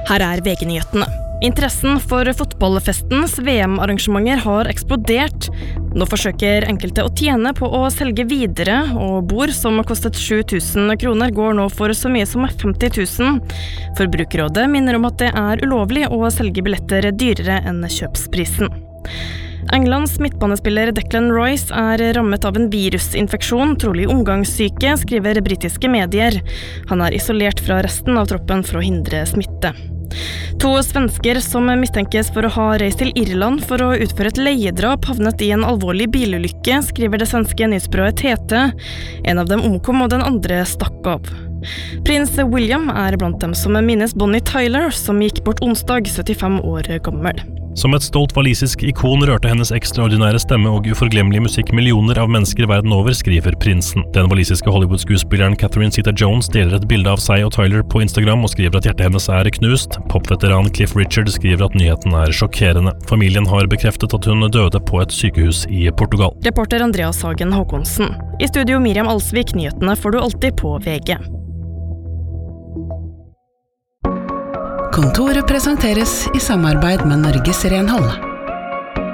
Her VG-nyhetene. Interessen for fotballfestens VM-arrangementer har eksplodert. Nå forsøker enkelte å tjene på å selge videre, og bord som kostet 7.000 kroner går nå for så mye som 50.000. Forbrukerrådet minner om at det ulovlig å selge billetter dyrere enn kjøpsprisen. Englands midtbanespiller Declan Rice rammet av en virusinfeksjon, trolig omgangssyke, skriver britiske medier. Han isolert fra resten av troppen for å hindre smitte. 2 svensker som mistenkes for å ha reist til Irland for å utføre et leiedrap havnet i en alvorlig bilulykke, skriver det svenske nyhetsbyrået TT. En av dem omkom og den andre stakk av. Prins William blant dem som minnes Bonnie Tyler, som gikk bort onsdag, 75 år gammel. Som et stolt walisisk ikon rørte hennes ekstraordinære stemme og uforglemmelige musikk millioner av mennesker verden over, skriver prinsen. Den walisiske Hollywood-skuespilleren Catherine Zeta-Jones deler et bilde av seg og Tyler på Instagram og skriver at hjertet hennes knust. Popveteran Cliff Richard skriver at nyheten sjokkerende. Familien har bekreftet at hun døde på et sykehus i Portugal. Reporter Andreas Hagen Håkonsen. I studio Miriam Alsvik, nyhetene får du alltid på VG. Kontoret presenteres i samarbeid med Norges Renhold.